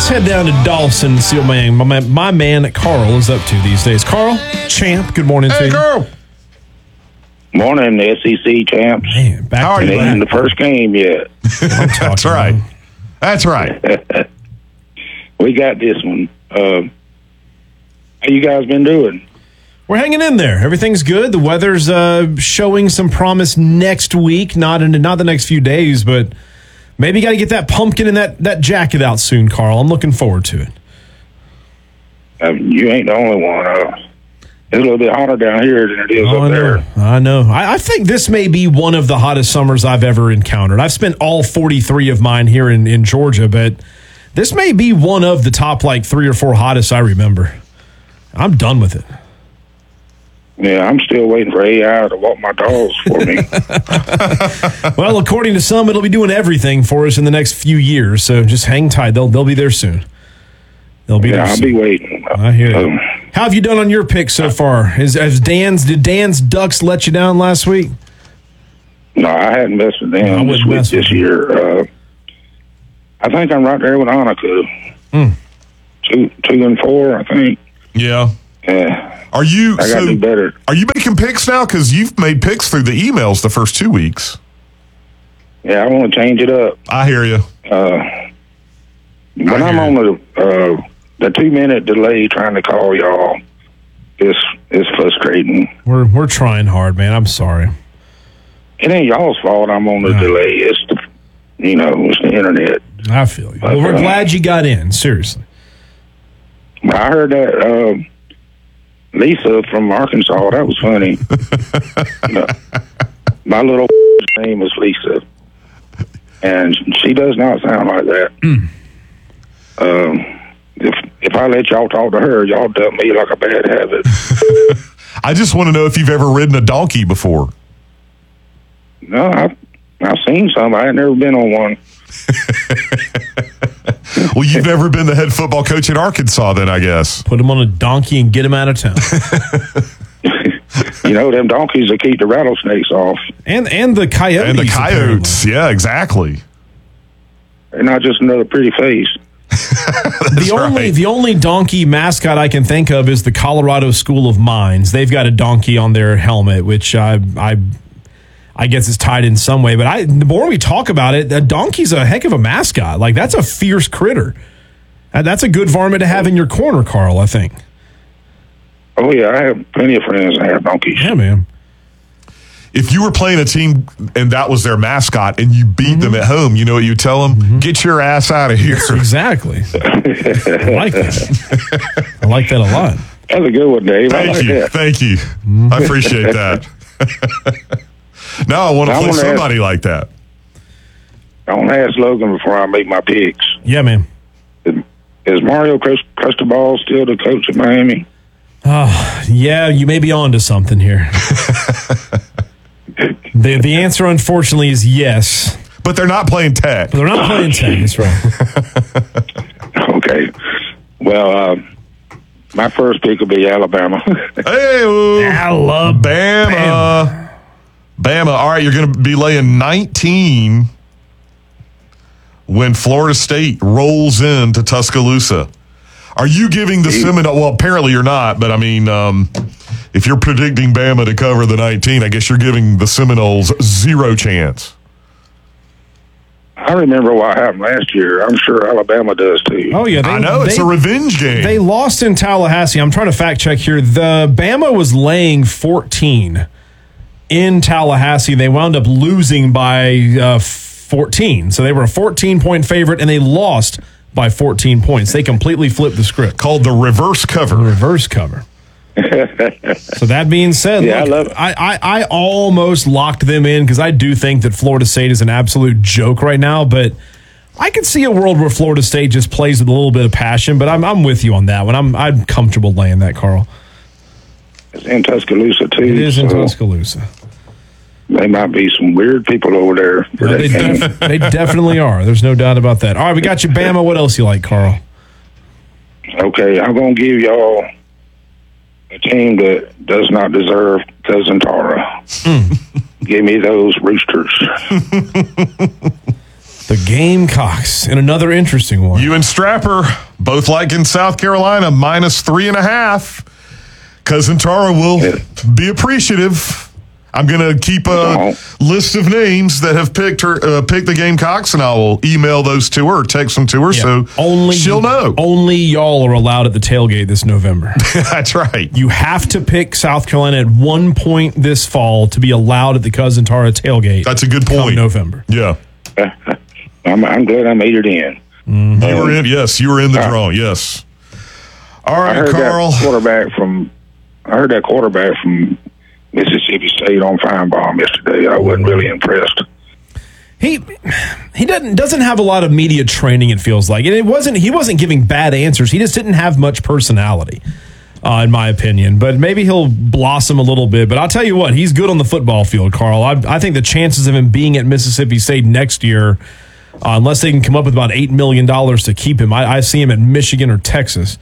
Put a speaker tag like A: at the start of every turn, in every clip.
A: Let's head down to Dawson and see what my man Carl is up to these days. Carl, champ, good morning to you.
B: Carl.
C: Morning, SEC champs.
A: Man, back
B: How are
A: to
B: you,
A: back.
C: In the first game yet.
B: That's right.
A: about.
B: That's right.
C: We got this one. How you guys been doing?
A: We're hanging in there. Everything's good. The weather's showing some promise next week. Not the next few days, but maybe you got to get that pumpkin and that jacket out soon, Carl. I'm looking forward to it.
C: You ain't the only one. It's a little bit hotter down here than it is up there.
A: I know. I think this may be one of the hottest summers I've ever encountered. I've spent all 43 of mine here in Georgia, but this may be one of the top 3 or 4 hottest I remember. I'm done with it.
C: Yeah, I'm still waiting for AI to walk my dogs for me.
A: Well, according to some, it'll be doing everything for us in the next few years. So just hang tight. They'll be there soon. They'll be there
C: I'll
A: soon.
C: be waiting.
A: I hear you. How have you done on your picks so far? Did Dan's Ducks let you down last week?
C: No, I hadn't messed with
A: I
C: them
A: wouldn't mess with
C: this year. I think I'm right there with Hanukkah. 2-4, I think.
B: Yeah. Are you?
C: I got to do better.
B: Are you making picks now? Because you've made picks through the emails the first 2 weeks.
C: Yeah, I want to change it up.
B: I hear you.
C: When I'm on the 2-minute delay trying to call y'all, it's frustrating.
A: We're trying hard, man. I'm sorry.
C: It ain't y'all's fault I'm on the delay. It's it's the internet.
A: I feel you. Well, we're glad you got in. Seriously.
C: I heard that Lisa from Arkansas. That was funny. My little name is Lisa, and she does not sound like that. If I let y'all talk to her, y'all dump me like a bad habit.
B: I just want to know if you've ever ridden a donkey before.
C: No, I've seen some. I ain't never been on one.
B: Well, you've never been the head football coach in Arkansas, then, I guess.
A: Put him on a donkey and get him out of town.
C: Them donkeys that keep the rattlesnakes off.
A: And the coyotes.
B: And the coyotes.
A: Apparently.
B: Yeah, exactly.
C: They're not just another pretty face.
A: The only donkey mascot I can think of is the Colorado School of Mines. They've got a donkey on their helmet, which I guess is tied in some way. But the more we talk about it, a donkey's a heck of a mascot. That's a fierce critter. That's a good varmint to have in your corner, Carl, I think.
C: Oh, yeah, I have plenty of friends that have donkeys.
A: Yeah, man.
B: If you were playing a team and that was their mascot and you beat them at home, you know what you tell them? Get your ass out of here.
A: Exactly. I like that. I like that a lot.
C: That's a good one, Dave.
B: Thank you. I appreciate that. Now I want to play somebody like that.
C: I want to ask Logan before I make my picks.
A: Yeah, man.
C: Is Mario Cristobal still the coach of Miami?
A: Oh, yeah, you may be on to something here. The answer, unfortunately, is yes.
B: But they're not playing tech.
A: But they're not playing tech, that's right.
C: Okay. Well, my first pick will be Alabama.
B: Hey,
A: Alabama.
B: Bama. All right, you're going to be laying 19 when Florida State rolls into Tuscaloosa. Are you giving the Seminoles? Well, apparently you're not, but I mean, if you're predicting Bama to cover the 19, I guess you're giving the Seminoles zero chance.
C: I remember what happened last year. I'm sure Alabama does too.
A: Oh, yeah.
B: I know. It's a revenge game.
A: They lost in Tallahassee. I'm trying to fact check here. The Bama was laying 14 in Tallahassee. They wound up losing by 14. So they were a 14-point favorite, and they lost by 14 points. They completely flipped the script.
B: Called the reverse cover.
A: Reverse cover. So that being said,
C: yeah,
A: look,
C: I love it.
A: I almost locked them in because I do think that Florida State is an absolute joke right now, but I could see a world where Florida State just plays with a little bit of passion, but I'm with you on that one. I'm comfortable laying that, Carl.
C: It's in Tuscaloosa, too.
A: It is in Tuscaloosa.
C: They might be some weird people over there.
A: No, they definitely are. There's no doubt about that. All right, we got you, Bama. What else you like, Carl?
C: Okay, I'm going to give y'all a team that does not deserve Cousin Tara. Give me those Roosters.
A: The Gamecocks in another interesting one.
B: You and Strapper both like in South Carolina -3.5. Cousin Tara will be appreciative. I'm going to keep a list of names that have picked the Gamecocks, and I will email those to her or text them to her so she'll know.
A: Only y'all are allowed at the tailgate this November.
B: That's right.
A: You have to pick South Carolina at one point this fall to be allowed at the Cousin Tara tailgate.
B: That's a good point.
A: November.
B: Yeah.
C: I'm glad I made it in.
B: Mm-hmm. You were in. Yes, you were in the draw. Yes. All right, Carl.
C: I heard that quarterback from Mississippi State on Feinbaum yesterday. I wasn't really impressed.
A: He doesn't have a lot of media training, it feels like. And he wasn't giving bad answers. He just didn't have much personality, in my opinion. But maybe he'll blossom a little bit. But I'll tell you what, he's good on the football field, Carl. I think the chances of him being at Mississippi State next year, unless they can come up with about $8 million to keep him, I see him at Michigan or Texas.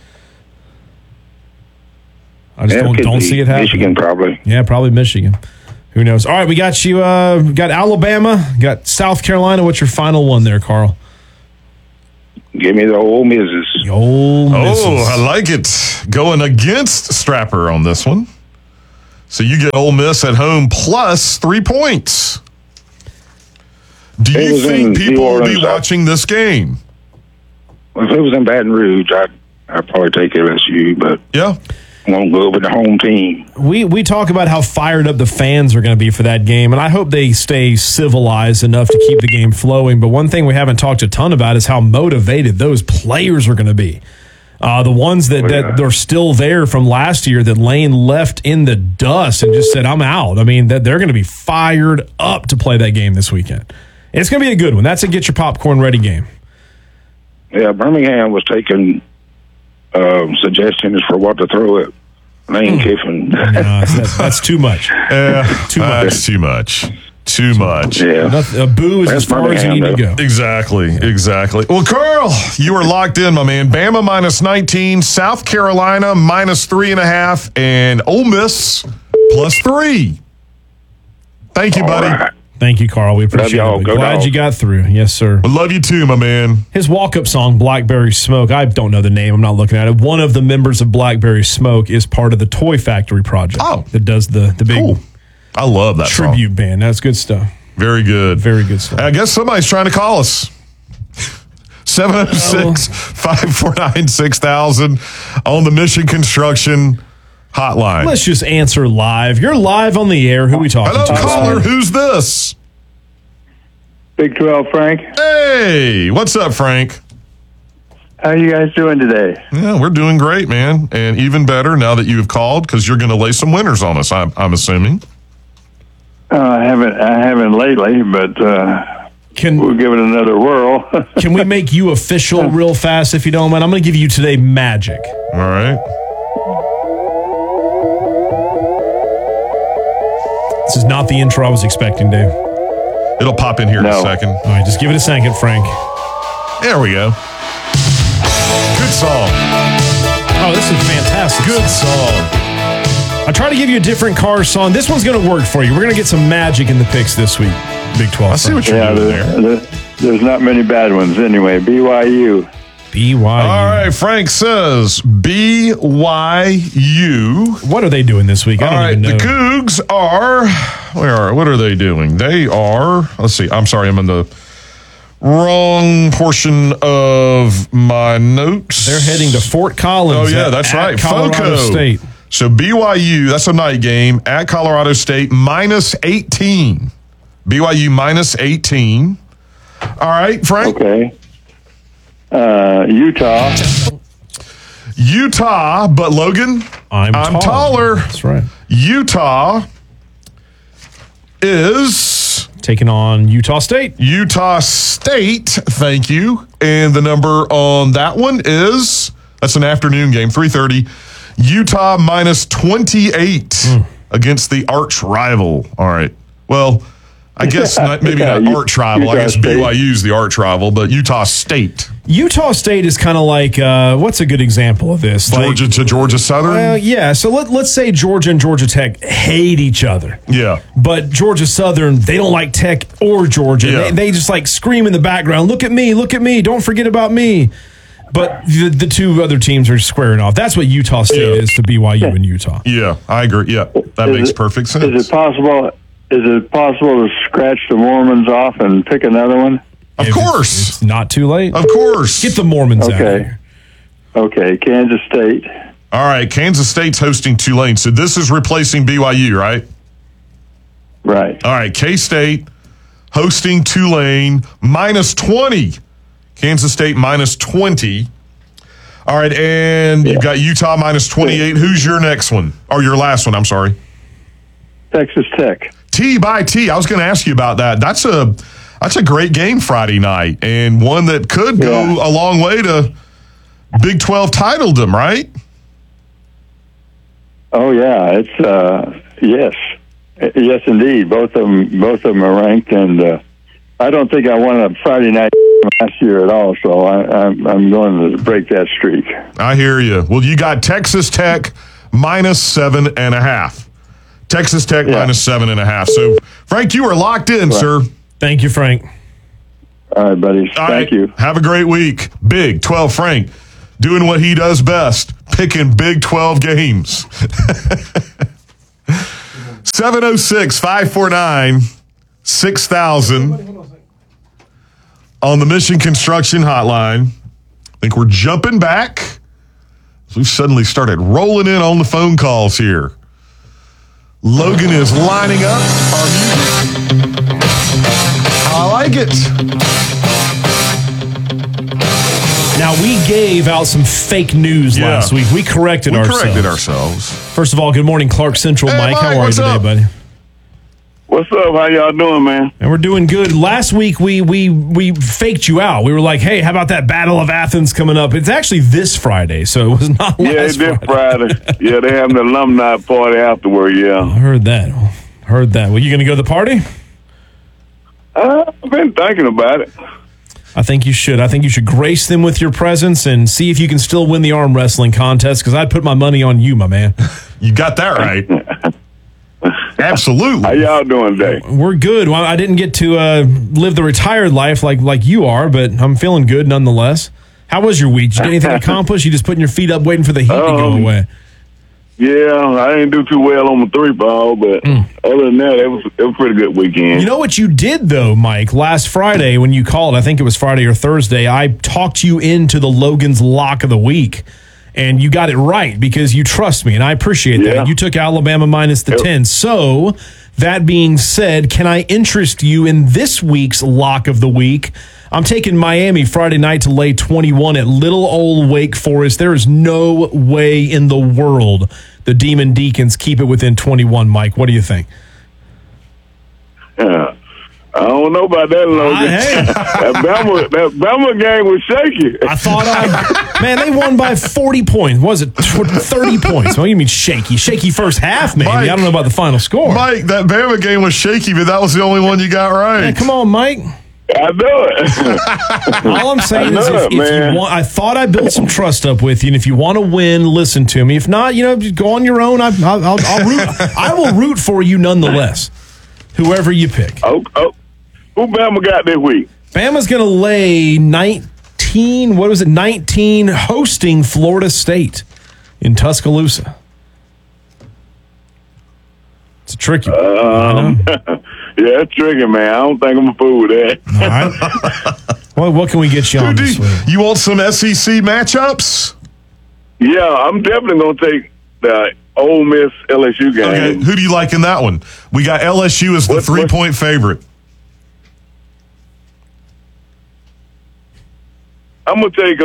A: I just don't see it happening.
C: Michigan, probably.
A: Yeah, probably Michigan. Who knows? All right, we got you. Got Alabama, got South Carolina. What's your final one there, Carl?
C: Give me the Ole Misses.
A: The Ole Misses.
B: Oh, I like it. Going against Strapper on this one. So you get Ole Miss at home plus 3 points. Do you think people will be watching this game?
C: Well, if it was in Baton Rouge, I'd probably take LSU, but
B: yeah.
C: I won't go with the home team.
A: We talk about how fired up the fans are going to be for that game, and I hope they stay civilized enough to keep the game flowing. But one thing we haven't talked a ton about is how motivated those players are going to be. The ones that are still there from last year that Lane left in the dust and just said, I'm out. I mean, they're going to be fired up to play that game this weekend. It's going to be a good one. That's a get your popcorn ready game.
C: Yeah, Birmingham was taking suggestions for what to throw at Lane Kiffin.
A: No, that's too much.
B: That's too much. Too much.
C: Yeah.
A: A boo is as far as you need to go.
B: Exactly. Well, Carl, you are locked in, my man. Bama -19, South Carolina -3.5, and Ole Miss +3. Thank you, buddy.
C: Right.
A: Thank you, Carl. We appreciate it. Glad you got through. Yes, sir.
B: I love you too, my man.
A: His walk-up song, Blackberry Smoke, I don't know the name. I'm not looking at it. One of the members of Blackberry Smoke is part of the Toy Factory project. That does the big
B: cool. I love that
A: tribute
B: song.
A: band. That's good stuff.
B: Very good.
A: Very good stuff.
B: I guess somebody's trying to call us. 706-549-6000 on the Mission Construction hotline.
A: Let's just answer live. You're live on the air. Who are we talking to?
B: Hello, caller. Who's this?
D: Big 12, Frank.
B: Hey, what's up, Frank?
D: How are you guys doing today?
B: Yeah, we're doing great, man. And even better now that you've called because you're going to lay some winners on us, I'm assuming.
D: I haven't lately, but we'll give it another whirl.
A: Can we make you official real fast if you don't mind? I'm going to give you today magic.
B: All right.
A: This is not the intro I was expecting, Dave.
B: It'll pop in here in a second.
A: All right, just give it a second, Frank.
B: There we go. Good song.
A: Oh, this is fantastic.
B: Good song.
A: I try to give you a different car song. This one's going to work for you. We're going to get some magic in the picks this week, Big 12.
B: I see what you're doing there.
D: There's not many bad ones anyway. BYU.
A: BYU.
B: All right, Frank says BYU.
A: What are they doing this week? I don't even know.
B: The Cougs are, what are they doing? They are, let's see, I'm sorry, I'm in the wrong portion of my notes.
A: They're heading to Fort Collins.
B: Oh, yeah, that's right.
A: Colorado State.
B: So BYU, that's a night game at Colorado State, -18. BYU -18. All right, Frank.
D: Okay. Utah,
B: but Logan, I'm taller.
A: That's right.
B: Utah is
A: taking on Utah State.
B: Utah State, thank you. And the number on that one is, that's an afternoon game, 3:30. Utah -28 against the arch rival. All right. Well, I guess maybe not arch rival. I guess BYU's the arch rival, but Utah State.
A: Utah State is kind of like, what's a good example of this?
B: Georgia to Georgia Southern?
A: Yeah, so let's say Georgia and Georgia Tech hate each other.
B: Yeah.
A: But Georgia Southern, they don't like Tech or Georgia.
B: Yeah.
A: They just like scream in the background, look at me, don't forget about me. But the two other teams are squaring off. That's what Utah State is to BYU and Utah.
B: Yeah, I agree. Yeah, that makes perfect sense.
D: Is it possible to scratch the Mormons off and pick another one?
B: Of course.
A: It's not too late.
B: Of course.
A: Get the Mormons out of here.
D: Okay, Kansas State.
B: All right, Kansas State's hosting Tulane. So this is replacing BYU, right?
D: Right.
B: All right, K-State hosting Tulane, -20. Kansas State -20. All right, and you've got Utah -28. Who's your next one? Or your last one, I'm sorry.
D: Texas Tech.
B: T by T. I was going to ask you about that. That's a great game Friday night, and one that could go a long way to Big 12 titledom, right?
D: Oh yeah, it's yes indeed. Both of them are ranked, and I don't think I won a Friday night last year at all. So I'm going to break that streak.
B: I hear you. Well, you got Texas Tech -7.5. Texas Tech -7.5. So, Frank, you are locked in, sir.
A: Thank you, Frank.
D: All right, buddies. Thank you.
B: Have a great week. Big 12 Frank doing what he does best, picking Big 12 games. 706-549-6000 on the Mission Construction Hotline. I think we're jumping back. We've suddenly started rolling in on the phone calls here. Logan is lining up our music. I like it.
A: Now, we gave out some fake news last week. We corrected ourselves. First of all, good morning, Clark Central.
B: Hey,
A: Mike, how are you today, buddy?
C: What's up? How y'all doing, man?
A: And we're doing good. Last week, we faked you out. We were like, hey, how about that Battle of Athens coming up? It's actually this Friday, so it was not last Friday.
C: Yeah, it's this Friday. Yeah, they have an alumni party afterward, yeah.
A: I heard that. Well, you going to go to the party?
C: I've been thinking about it.
A: I think you should. I think you should grace them with your presence and see if you can still win the arm wrestling contest, because I'd put my money on you, my man.
B: You got that right. Absolutely.
C: How y'all doing today?
A: We're good. Well, I didn't get to live the retired life like you are, but I'm feeling good nonetheless. How was your week? Did you get anything accomplished? You just putting your feet up waiting for the heat to go away?
C: Yeah, I didn't do too well on the 3-ball, but other than that, it was a pretty good weekend.
A: You know what you did, though, Mike? Last Friday when you called, I think it was Friday or Thursday, I talked you into the Logan's Lock of the Week, and you got it right because you trust me, and I appreciate that. You took Alabama -10. So, that being said, can I interest you in this week's Lock of the Week? I'm taking Miami Friday night to lay 21 at little old Wake Forest. There is no way in the world the Demon Deacons keep it within 21, Mike. What do you think?
C: I don't know about that, Logan. That Bama game was shaky.
A: I thought, man, they won by 40 points. Was it 30 points? What do you mean shaky? Shaky first half, maybe.
B: Mike,
A: I don't know about the final score.
B: Mike, that Bama game was shaky, but that was the only one you got right.
A: Man, come on, Mike.
C: I know it.
A: All I'm saying is if you want, I thought I built some trust up with you, and if you want to win, listen to me. If not, just go on your own. I'll root. I will root for you nonetheless, whoever you pick.
C: Who Bama got this week?
A: Bama's going to lay 19, 19 hosting Florida State in Tuscaloosa. It's a tricky one.
C: Yeah, it's tricky, man. I don't think I'm a fool with that.
A: All right. Well, what can we get you on this week?
B: You want some SEC matchups?
C: Yeah, I'm definitely going to take the Ole Miss LSU game.
B: Okay, who do you like in that one? We got LSU as the 3-point favorite.
C: I'm gonna take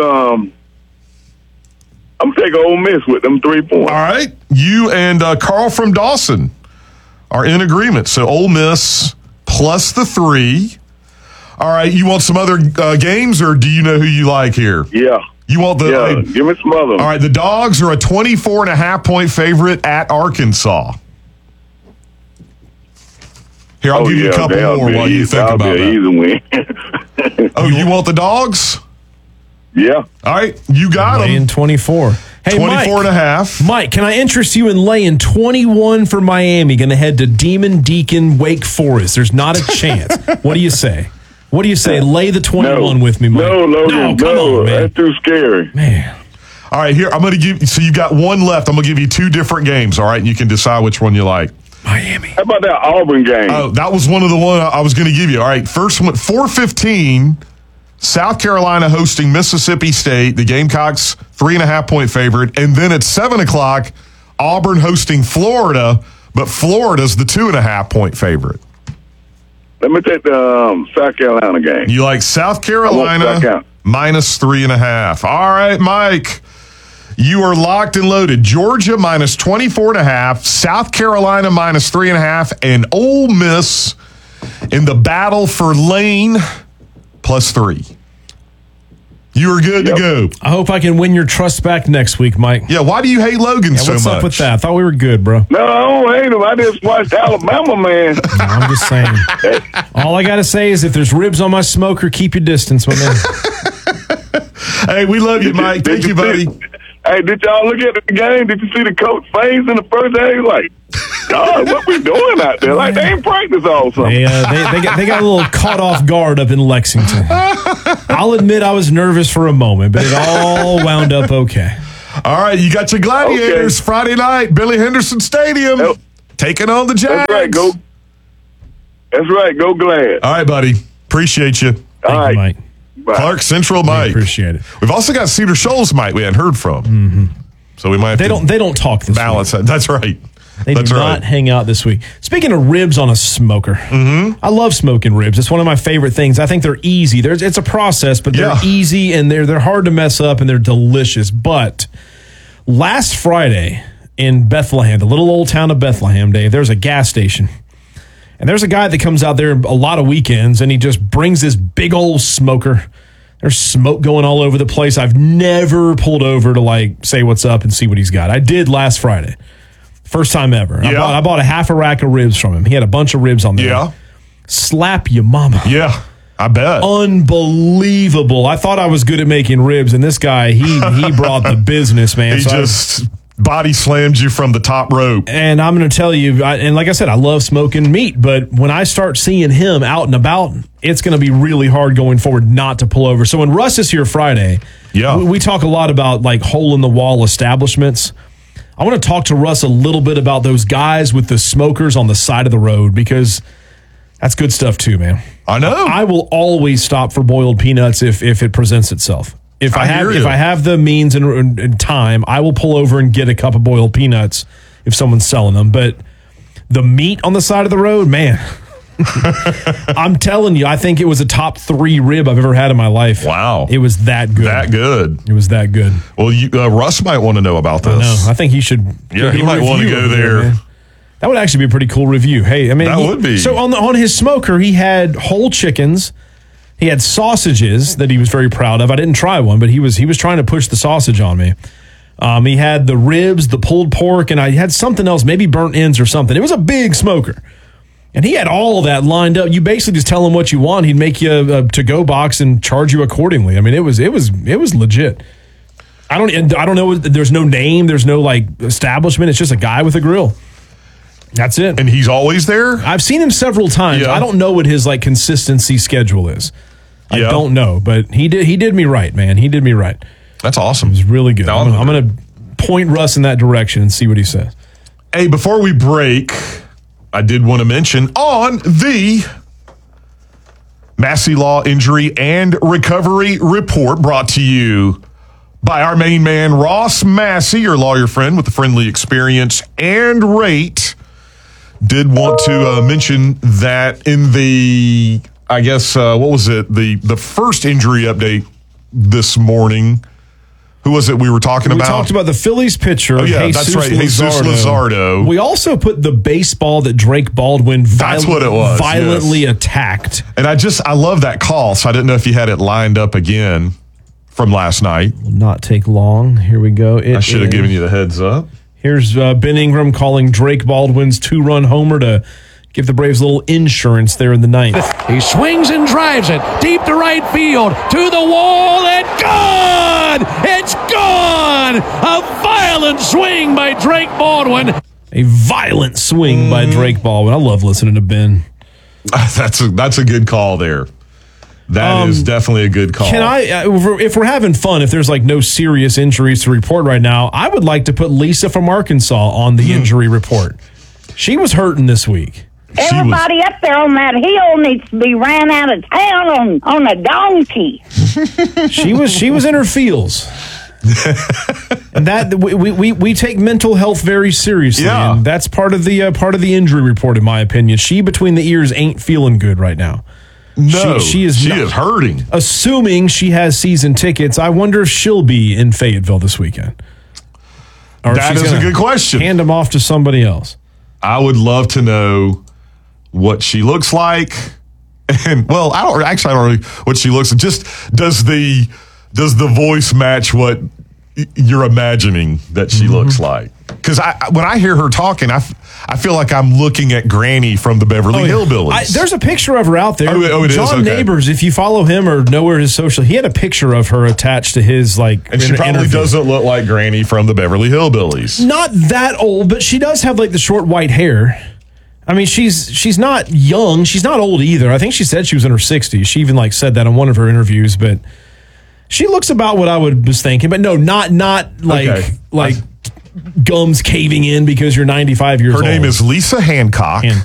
C: Ole Miss with them 3 points.
B: All right, you and Carl from Dawson are in agreement. So Ole Miss plus the 3. All right, you want some other games, or do you know who you like here?
C: Yeah.
B: You want the?
C: Give me some other.
B: All right, the Dogs are a 24.5-point favorite at Arkansas. Here, I'll give you a couple more while you think about that.
C: Easy win.
B: Oh, you want the dogs?
C: Yeah.
B: All right, you got them.
A: Laying 24. Hey,
B: 24 and a half.
A: Mike, can I interest you in laying 21 for Miami? Going to head to Demon Deacon Wake Forest. There's not a chance. What do you say? What do you say? Lay the 21 with me, Mike.
C: No, Logan,
A: come on, man.
C: That's too scary.
A: Man.
B: All right, here, I'm going to give so you got one left. I'm going to give you two different games, all right? And you can decide which one you like.
A: Miami.
C: How about that Auburn game?
B: Oh, that was one of the one I was going to give you. All right, first one, 4:15, South Carolina hosting Mississippi State. The Gamecocks, 3.5-point favorite. And then at 7 o'clock, Auburn hosting Florida, but Florida's the 2.5-point favorite.
C: Let me take the South Carolina game.
B: You like South Carolina minus 3.5. All right, Mike. You are locked and loaded. Georgia minus 24.5, South Carolina minus 3.5, and Ole Miss in the battle for Lane plus 3. You are good to go.
A: I hope I can win your trust back next week, Mike.
B: Yeah, why do you hate Logan so much?
A: What's up with that? I thought we were good, bro.
C: No, I don't hate him. I just watched Alabama, man.
A: No, I'm just saying. All I got to say is if there's ribs on my smoker, keep your distance, my man.
B: Hey, we love you, Mike. Thank you, buddy.
C: Hey, did y'all look at the game? Did you see the coach face in the first half? He was like, God, what we doing out there? Like, they ain't practice all summer.
A: They got a little caught off guard up in Lexington. I'll admit I was nervous for a moment, but it all wound up okay.
B: All right, you got your Gladiators Friday night, Billy Henderson Stadium, taking on the Jags.
C: That's right, go Glad.
B: All right, buddy. Appreciate you.
A: Thank you, Mike.
C: Bye.
B: Clark Central Mike.
A: Appreciate it.
B: We've also got Cedar Shoals Mike we hadn't heard from. Mm-hmm. So we might have
A: They don't talk this
B: balance
A: week.
B: That. That's right.
A: They do not hang out this week. Speaking of ribs on a smoker, I love smoking ribs. It's one of my favorite things. I think they're easy. It's a process, but they're easy and they're hard to mess up and they're delicious. But last Friday in Bethlehem, the little old town of Bethlehem, Dave, there's a gas station. And there's a guy that comes out there a lot of weekends and he just brings this big old smoker. There's smoke going all over the place. I've never pulled over to say what's up and see what he's got. I did last Friday. First time ever.
B: Yeah.
A: I bought a half a rack of ribs from him. He had a bunch of ribs on there.
B: Yeah.
A: Slap your mama.
B: Yeah, I bet.
A: Unbelievable. I thought I was good at making ribs, and this guy, he brought the business, man.
B: He just body slammed you from the top rope.
A: And I'm going to tell you, and like I said, I love smoking meat, but when I start seeing him out and about, it's going to be really hard going forward not to pull over. So when Russ is here Friday, we talk a lot about hole-in-the-wall establishments. I want to talk to Russ a little bit about those guys with the smokers on the side of the road because that's good stuff too, man.
B: I know.
A: I will always stop for boiled peanuts if it presents itself. If I have the means and time, I will pull over and get a cup of boiled peanuts if someone's selling them. But the meat on the side of the road, man, I'm telling you, I think it was a top 3 rib I've ever had in my life.
B: Wow.
A: It was that good.
B: That good.
A: It was that good.
B: Well, Russ might want to know about this.
A: I think he should.
B: Yeah, he might want to go there.
A: Man. That would actually be a pretty cool review. Hey, I mean,
B: that would be.
A: So on his smoker, he had whole chickens. He had sausages that he was very proud of. I didn't try one, but he was trying to push the sausage on me. He had the ribs, the pulled pork, and I had something else, maybe burnt ends or something. It was a big smoker. And he had all of that lined up. You basically just tell him what you want. He'd make you a to-go box and charge you accordingly. I mean, it was legit. I don't know. There's no name. There's no establishment. It's just a guy with a grill. That's it.
B: And he's always there?
A: I've seen him several times.
B: Yeah.
A: I don't know what his consistency schedule is. I don't know, but he did me right, man. He did me right.
B: That's awesome.
A: It was really good. I'm going to point Russ in that direction and see what he says.
B: Hey, before we break, I did want to mention on the Massey Law Injury and Recovery Report brought to you by our main man, Ross Massey, your lawyer friend with the friendly experience and rate. Did want to mention that in the, I guess, what was it? The first injury update this morning. Who was it we were talking about?
A: We talked about the Phillies pitcher,
B: Jesus Luzardo.
A: We also put the baseball that Drake Baldwin violently attacked.
B: And I love that call, so I didn't know if you had it lined up again from last night.
A: Will not take long. Here we go.
B: I should have given you the heads up.
A: Here's Ben Ingram calling Drake Baldwin's 2-run homer to give the Braves a little insurance there in the ninth.
E: He swings and drives it deep to right field, to the wall, and gone! It's gone! A violent swing by Drake Baldwin.
A: A violent swing by Drake Baldwin. I love listening to Ben.
B: That's a good call there. That is definitely a good call.
A: Can I, if we're having fun, if there's like no serious injuries to report right now, I would like to put Lisa from Arkansas on the injury report. She was hurting this week.
F: Everybody up there on that hill needs to be ran out of town on a donkey.
A: She was in her feels. And that we take mental health very seriously, and that's part of the injury report, in my opinion. She between the ears ain't feeling good right now.
B: No,
A: she is
B: hurting.
A: Assuming she has season tickets, I wonder if she'll be in Fayetteville this weekend. Or
B: that is a good question.
A: Hand them off to somebody else.
B: I would love to know what she looks like, and well, I don't know what she looks like. Just does the voice match what you're imagining that she looks like? Because when I hear her talking, I feel like I'm looking at Granny from the Beverly Hillbillies.
A: There's a picture of her out there.
B: Oh, it is?
A: John
B: Okay.
A: Neighbors, if you follow him or know where his social, he had a picture of her attached to his
B: and she probably doesn't look like Granny from the Beverly Hillbillies.
A: Not that old, but she does have like the short white hair. I mean, she's not young. She's not old either. I think she said she was in her 60s. She even said that in one of her interviews, but she looks about what I was thinking. But no, not like gums caving in because you're 95 years old.
B: Her name is Lisa Hancock.